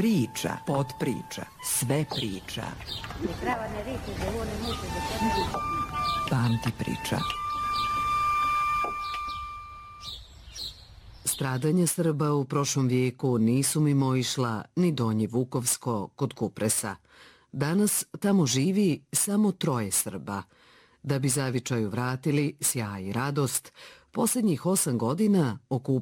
Priča, podpriča, sve priča. Pamti priča. Stradanja Srba u prošlom vijeku nisu mimoišla ni Donje Vukovsko kod Kupresa. Danas tamo živi samo 3 Srba. Da bi zavičaju vratili sjaj i radost, posljednjih 8 godina okupili